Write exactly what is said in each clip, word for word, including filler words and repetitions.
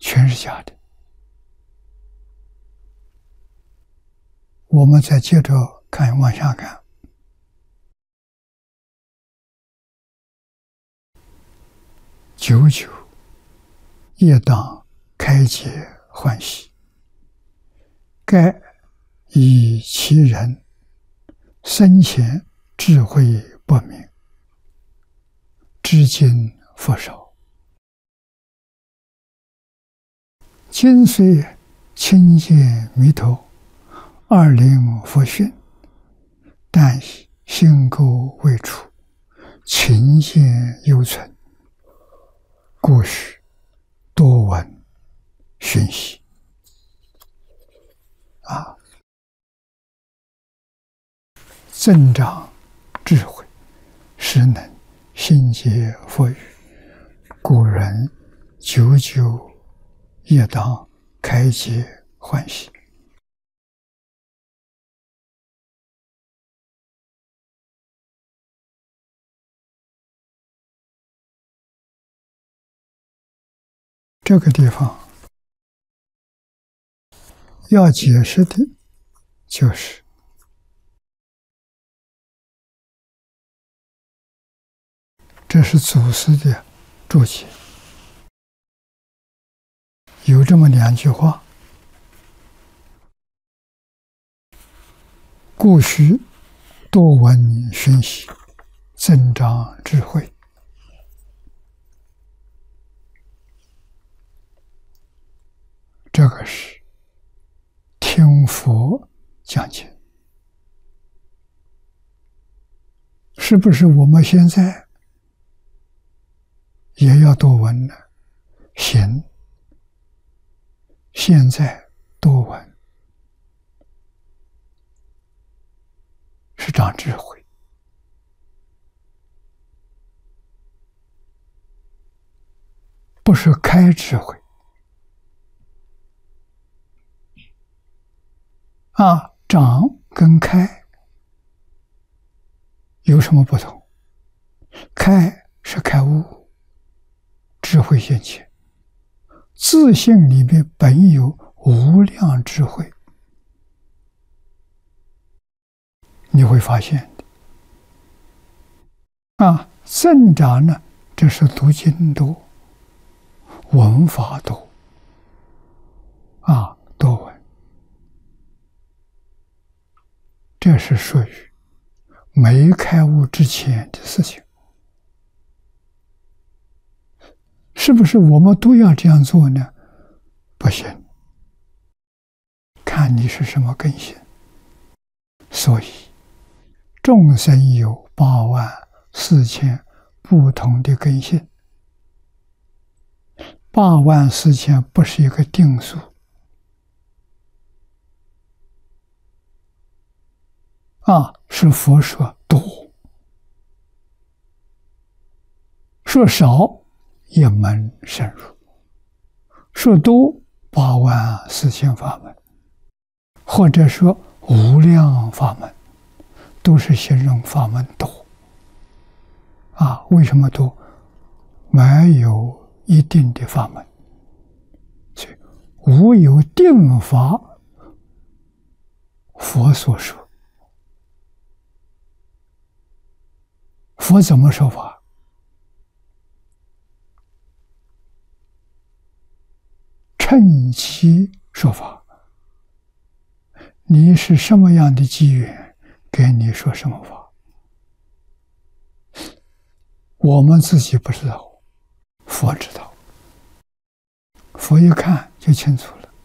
全是假的。我们再接着看，往下看。九九业当开解欢喜，盖以其人生前智慧不明，知经佛少，今虽亲见弥陀，二灵佛训，但以心垢未除，情见犹存，故须多闻熏习。啊，增长智慧，使能信解佛语。古人久久业当开解欢喜。这个地方要解释的就是这是祖师的注解，有这么两句话：故须多闻熏习，增长智慧。这个是听佛讲经，是不是我们现在也要多闻呢？行，现在多闻是长智慧，不是开智慧。啊，长跟开有什么不同？开是开悟，智慧现前，自性里面本有无量智慧，你会发现的。啊，增长呢，这是读经多，闻法多，啊，多闻。这是属于没开悟之前的事情，是不是我们都要这样做呢？不行，看你是什么根性。所以众生有八万四千不同的根性，八万四千不是一个定数。啊，是佛说多，说少一门深入，说多八万四千法门，或者说无量法门，都是形容法门多。啊，为什么多？没有一定的法门，所以无有定法，佛所说。佛怎么说法？趁机说法。你是什么样的机缘，给你说什么法？我们自己不知道，佛知道。佛一看就清楚了。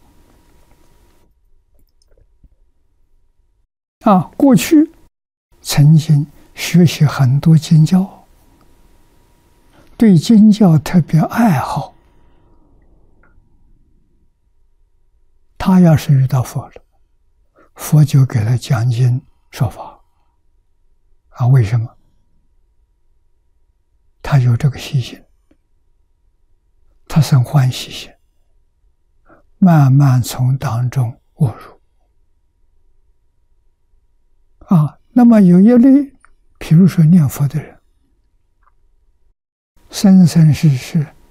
啊，过去曾经学习很多经教，对经教特别爱好。他要是遇到佛了，佛就给他讲经说法。啊，为什么？他有这个习性，他生欢喜心，慢慢从当中悟入。啊，那么有一类，比如说念佛的人，生生世世